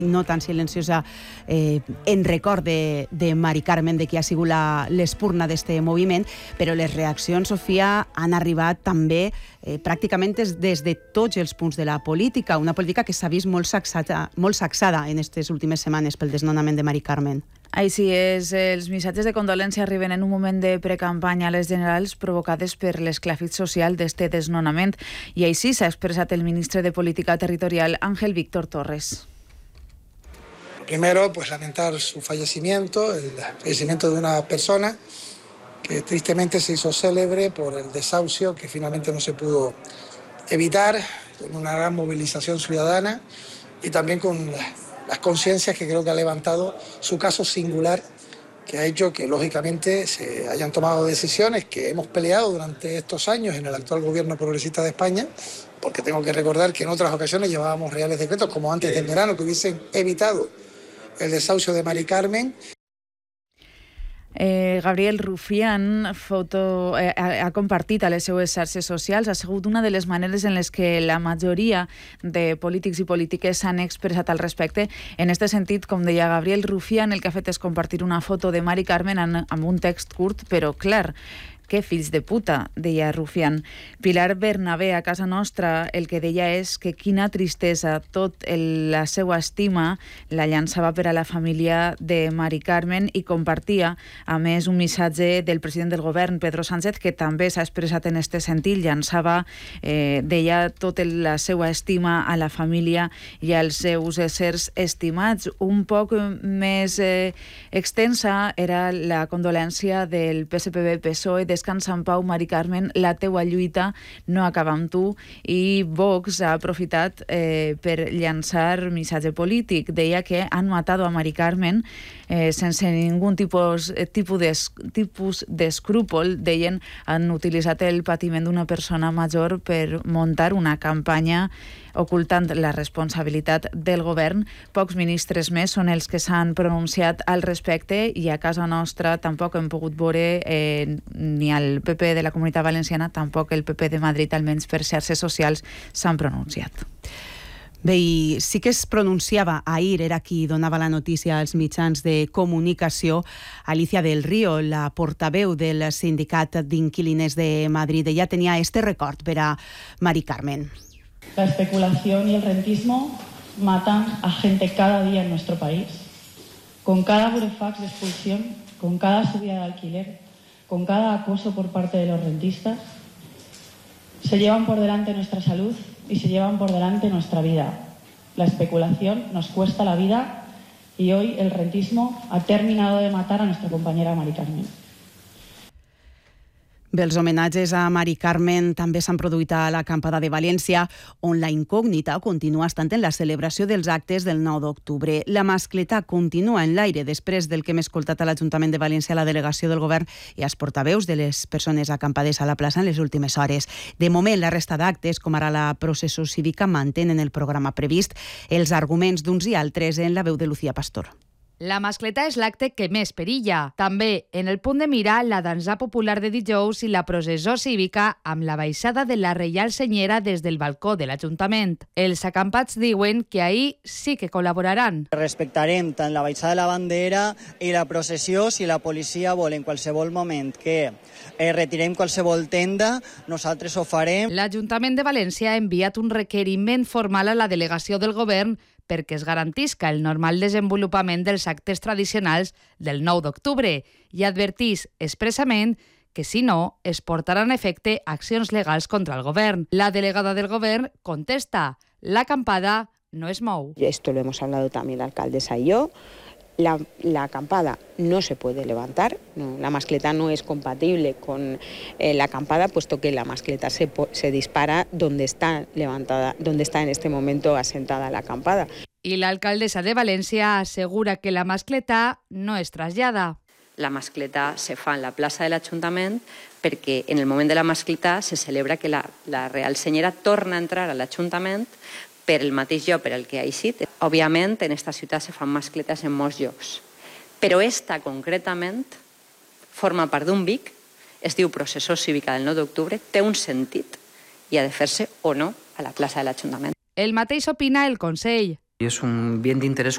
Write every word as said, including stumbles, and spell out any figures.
no tan silenciosa eh, en record de, de Mari Carmen, de qui ha sigut la, l'espurna d'aquest moviment, però les reaccions, Sofia, han arribat també eh, pràcticament des, des de tots els punts de la política, una política que s'ha vist molt sacsada, molt sacsada en aquestes últimes setmanes pel desnonament de Mari Carmen. Així és, els missatges de condolència arriben en un moment de precampanya a les generals provocades per l'esclafit social d'este desnonament, i així s'ha expressat el ministre de Política Territorial, Ángel Víctor Torres. Primero, pues lamentar su fallecimiento, el fallecimiento de una persona que tristemente se hizo célebre por el desahucio que finalmente no se pudo evitar, con una gran movilización ciudadana y también con las conciencias que creo que ha levantado su caso singular, que ha hecho que lógicamente se hayan tomado decisiones que hemos peleado durante estos años en el actual gobierno progresista de España, porque tengo que recordar que en otras ocasiones llevábamos reales decretos, como antes del verano, que hubiesen evitado el desahucio de Mari Carmen. Eh, Gabriel Rufián foto, eh, ha, ha compartit a les seues xarxes socials, ha sigut una de les maneres en les que la majoria de polítics i polítiques s'han expressat al respecte. En aquest sentit, com deia Gabriel Rufián, el que ha fet és compartir una foto de Mari Carmen en, amb un text curt, però clar. Que fills de puta, deia Rufián. Pilar Bernabé, a casa nostra, el que deia és que quina tristesa, tot el, la seva estima la llançava per a la família de Mari Carmen i compartia, a més, un missatge del president del govern, Pedro Sánchez, que també s'ha expressat en este sentit, llançava, eh, deia, tota la seva estima a la família i als seus éssers estimats. Un poc més eh, extensa era la condolència del P S P B-P S O E, Descansa en pau, Mari Carmen, la teua lluita no acaba amb tu, i Vox ha aprofitat eh, per llançar missatge polític. Deia que han matat a Mari Carmen eh, sense ningun tipus, eh, tipus, de, tipus d'escrúpol. Deien, han utilitzat el patiment d'una persona major per muntar una campanya ocultant la responsabilitat del govern. Pocs ministres més són els que s'han pronunciat al respecte, i a casa nostra tampoc hem pogut veure eh, ni el P P de la Comunitat Valenciana, tampoc el P P de Madrid, almenys per xarxes socials, s'han pronunciat. Bé, i sí que es pronunciava ahir, era qui donava la notícia als mitjans de comunicació, Alicia del Río, la portaveu del Sindicat d'Inquilines de Madrid. Ella tenia este record per a Mari Carmen. La especulación y el rentismo matan a gente cada día en nuestro país. Con cada burofax de expulsión, con cada subida de alquiler, con cada acoso por parte de los rentistas, se llevan por delante nuestra salud y se llevan por delante nuestra vida. La especulación nos cuesta la vida y hoy el rentismo ha terminado de matar a nuestra compañera Mari Carmen. Bé, els homenatges a Mari Carmen també s'han produït a l'acampada de València, on la incògnita continua estant en la celebració dels actes del nou d'octubre. La mascletà continua en l'aire després del que hem escoltat a l'Ajuntament de València, a la delegació del govern i als portaveus de les persones acampades a la plaça en les últimes hores. De moment, la resta d'actes, com ara la processó cívica, mantenen el programa previst. Els arguments d'uns i altres en la veu de Lucía Pastor. La mascletà és l'acte que més perilla. També en el punt de mira la dansa popular de dijous i la processó cívica amb la baixada de la Reial Senyera des del balcó de l'Ajuntament. Els acampats diuen que ahir sí que col·laboraran. Respectarem tant la baixada de la bandera i la processió si la policia vol en qualsevol moment que eh, retirem qualsevol tenda, nosaltres ho farem. L'Ajuntament de València ha enviat un requeriment formal a la delegació del govern perquè es garantisca el normal desenvolupament dels actes tradicionals del nou d'octubre i advertís expressament que, si no, es portaran a efecte accions legals contra el govern. La delegada del govern contesta: la acampada no es mou. Esto lo hemos hablado también la alcaldesa y yo. La, la acampada no se puede levantar, no, la mascleta no es compatible con eh, la acampada, puesto que la mascleta se, se dispara donde está levantada, donde está en este momento asentada la acampada. Y la alcaldesa de Valencia asegura que la mascleta no es trasllada. La mascleta se fa en la plaça de l'Ajuntament perquè en el moment de la mascleta se celebra que la, la Real Senyera torna a entrar a l'Ajuntament per el mateix lloc per al que ha eixit. Òbviament, en esta ciutat se fan mascletes en molts llocs, però esta concretament forma part d'un Vic, es diu processó cívica del nou d'octubre, té un sentit i ha de fer-se o no a la plaça de l'Ajuntament. El mateix opina el Consell. És un bien d'interès